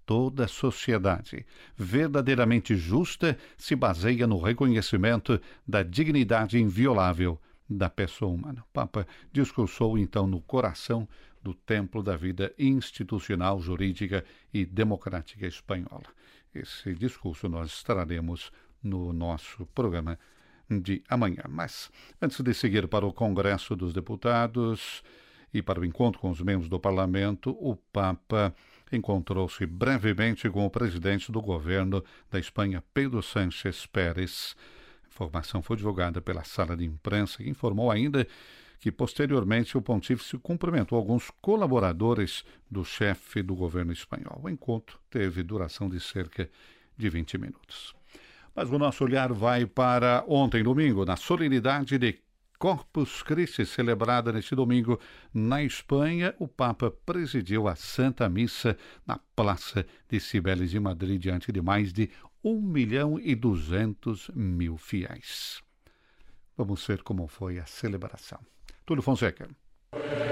toda a sociedade. Verdadeiramente justa se baseia no reconhecimento da dignidade inviolável da pessoa humana. O Papa discursou então no coração do templo da vida institucional, jurídica e democrática espanhola. Esse discurso nós traremos no nosso programa de amanhã. Mas, antes de seguir para o Congresso dos Deputados e para o encontro com os membros do Parlamento, o Papa encontrou-se brevemente com o presidente do governo da Espanha, Pedro Sánchez Pérez. A informação foi divulgada pela sala de imprensa, que informou ainda que, posteriormente, o pontífice cumprimentou alguns colaboradores do chefe do governo espanhol. O encontro teve duração de cerca de 20 minutos. Mas o nosso olhar vai para ontem, domingo, na solenidade de Corpus Christi, celebrada neste domingo na Espanha. O Papa presidiu a Santa Missa na Praça de Cibeles de Madrid, diante de mais de 1.200.000 fiéis. Vamos ver como foi a celebração. Túlio Fonseca.